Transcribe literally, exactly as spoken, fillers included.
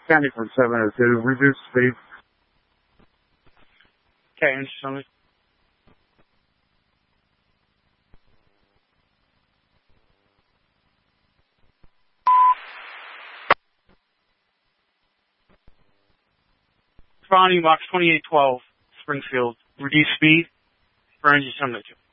County from seven oh two, reduce speed. Okay, interesting. Responding box twenty-eight twelve, Springfield. Reduce speed for engine seven oh two.